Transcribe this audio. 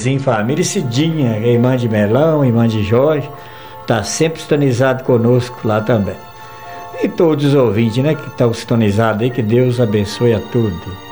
Zezinho Família, e Cidinha, a irmã de Melão, irmã de Jorge, está sempre sintonizado conosco lá também. E todos os ouvintes, né, que estão sintonizados aí, que Deus abençoe a tudo.